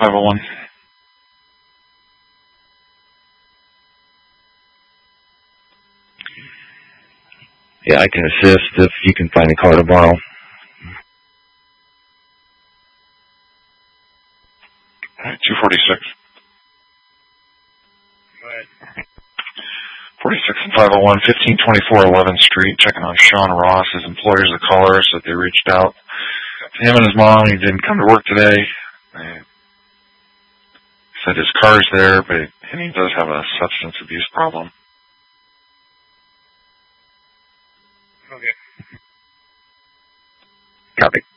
501. Yeah, I can assist if you can find a car to borrow. All right, 246. Go ahead. 46 and 501, 1524 11th Street, checking on Sean Ross. His employer's the caller, so they reached out to him and his mom. He didn't come to work today. He said his car's there, and he does have a substance abuse problem. Okay. Copy.